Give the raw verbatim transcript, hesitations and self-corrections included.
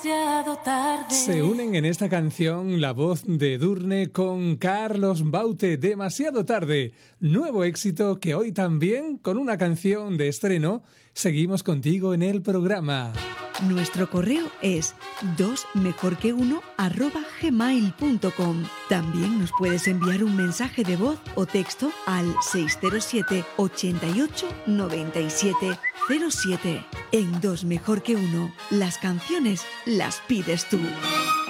demasiado tarde. Se unen en esta canción la voz de Edurne con Carlos Baute, Demasiado tarde. Nuevo éxito que hoy también, con una canción de estreno, seguimos contigo en el programa. Nuestro correo es dos mejor que uno arroba gmail punto com. También nos puedes enviar un mensaje de voz o texto al seis cero siete, ochenta y ocho, noventa y siete cero siete. En Dos Mejor que Uno, las canciones las pides tú.